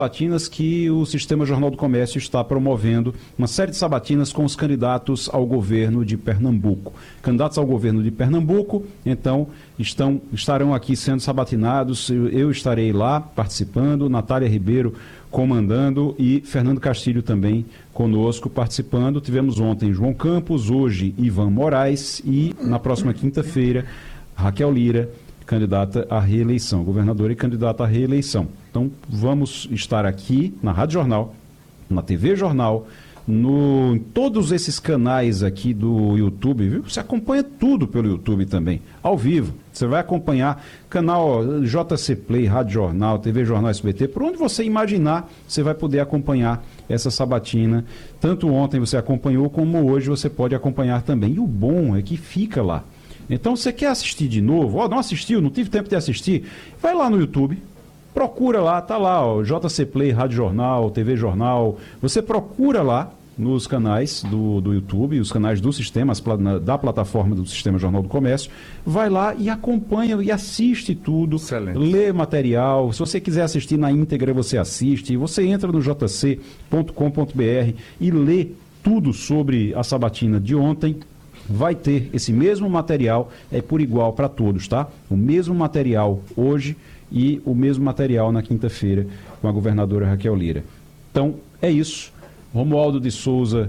sabatinas que o Sistema Jornal do Comércio está promovendo, uma série de sabatinas com os candidatos ao governo de Pernambuco. Candidatos ao governo de Pernambuco, então, estarão aqui sendo sabatinados, eu estarei lá participando, Natália Ribeiro comandando e Fernando Castilho também conosco participando. Tivemos ontem João Campos, hoje Ivan Moraes e na próxima quinta-feira Raquel Lira, candidata à reeleição, governadora e candidata à reeleição. Então, vamos estar aqui na Rádio Jornal, na TV Jornal, em todos esses canais aqui do YouTube, viu? Você acompanha tudo pelo YouTube também, ao vivo. Você vai acompanhar canal JC Play, Rádio Jornal, TV Jornal SBT, por onde você imaginar, você vai poder acompanhar essa sabatina. Tanto ontem você acompanhou, como hoje você pode acompanhar também. E o bom é que fica lá. Então, você quer assistir de novo? Não assistiu, não tive tempo de assistir? Vai lá no YouTube, procura lá, tá lá, JC Play, Rádio Jornal, TV Jornal. Você procura lá nos canais do YouTube, os canais do sistema, da plataforma do Sistema Jornal do Comércio. Vai lá e acompanha e assiste tudo. Excelente. Lê material. Se você quiser assistir na íntegra, você assiste. Você entra no jc.com.br e lê tudo sobre a sabatina de ontem. Vai ter esse mesmo material, por igual para todos, tá? O mesmo material hoje e o mesmo material na quinta-feira com a governadora Raquel Lira. Então, é isso. Romualdo de Souza,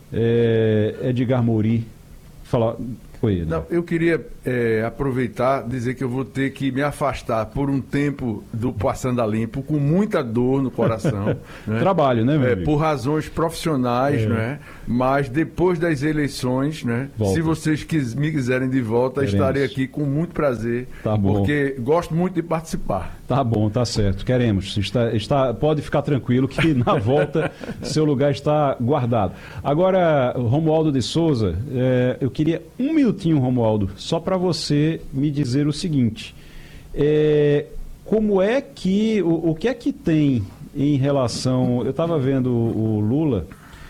Edgar Mouri, falar... Oi, não, eu queria aproveitar, dizer que eu vou ter que me afastar por um tempo do Passando a Limpo, com muita dor no coração. Né? Trabalho, né, meu amigo? Por razões profissionais, né? Mas depois das eleições, né? Se vocês me quiserem de volta, estarei aqui com muito prazer, tá bom. Porque gosto muito de participar. Tá bom, tá certo, queremos. Pode ficar tranquilo que na volta seu lugar está guardado. Agora, Romualdo de Souza, eu queria um minutinho, Romualdo, só para você me dizer o seguinte, como é que, o que é que tem em relação, eu estava vendo o Lula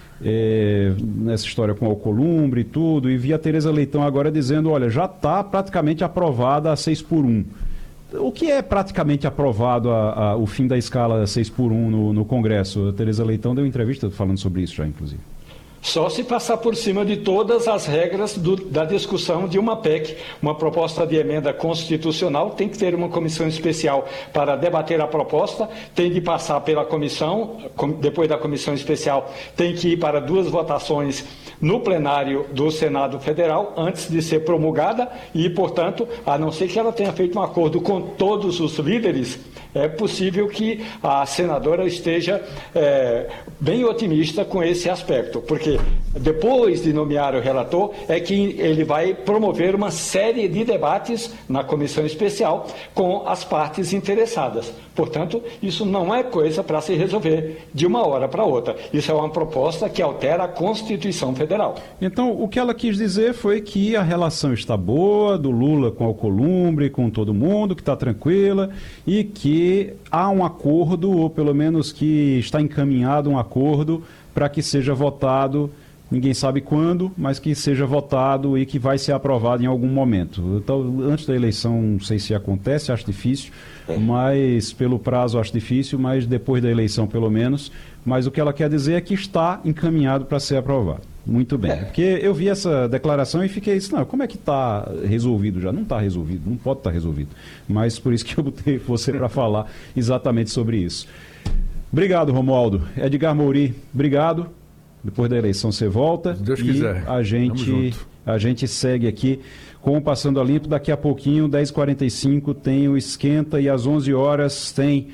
nessa história com o Alcolumbre e tudo, e vi a Tereza Leitão agora dizendo, olha, já está praticamente aprovada a 6x1. O que é praticamente aprovado o fim da escala 6x1 no Congresso? A Tereza Leitão deu entrevista falando sobre isso já, inclusive. Só se passar por cima de todas as regras da discussão de uma PEC, uma proposta de emenda constitucional, tem que ter uma comissão especial para debater a proposta, tem de passar pela comissão, depois da comissão especial, tem que ir para 2 votações no plenário do Senado Federal, antes de ser promulgada e, portanto, a não ser que ela tenha feito um acordo com todos os líderes, é possível que a senadora esteja bem otimista com esse aspecto, porque depois de nomear o relator, é que ele vai promover uma série de debates na comissão especial com as partes interessadas. Portanto, isso não é coisa para se resolver de uma hora para outra. Isso é uma proposta que altera a Constituição Federal. Então, o que ela quis dizer foi que a relação está boa, do Lula com o Alcolumbre, com todo mundo, que está tranquila, e que há um acordo, ou pelo menos que está encaminhado um acordo para que seja votado, ninguém sabe quando, mas que seja votado e que vai ser aprovado em algum momento. Então, antes da eleição, não sei se acontece, acho difícil, mas pelo prazo acho difícil, mas depois da eleição pelo menos. Mas o que ela quer dizer é que está encaminhado para ser aprovado. Muito bem. Porque eu vi essa declaração e fiquei assim, não, como é que está resolvido já? Não está resolvido, não pode estar resolvido. Mas por isso que eu botei você para falar exatamente sobre isso. Obrigado, Romualdo. Edgar Mouri, obrigado. Depois da eleição você volta. Se Deus quiser. A gente segue aqui com o Passando a Limpo. Daqui a pouquinho, 10h45, tem o Esquenta e às 11 horas tem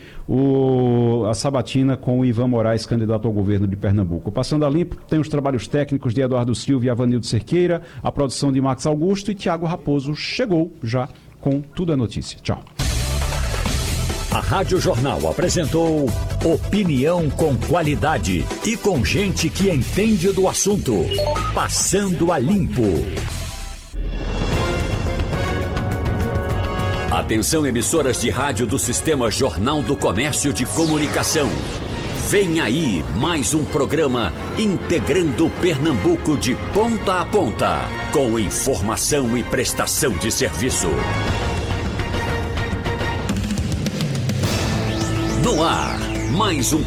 a sabatina com o Ivan Moraes, candidato ao governo de Pernambuco. O Passando a Limpo tem os trabalhos técnicos de Eduardo Silva e Avanildo Cerqueira, a produção de Max Augusto e Tiago Raposo chegou já com Tudo é Notícia. Tchau. A Rádio Jornal apresentou opinião com qualidade e com gente que entende do assunto. Passando a Limpo. Atenção, emissoras de rádio do Sistema Jornal do Comércio de Comunicação. Vem aí mais um programa integrando Pernambuco de ponta a ponta, com informação e prestação de serviço. No ar, mais um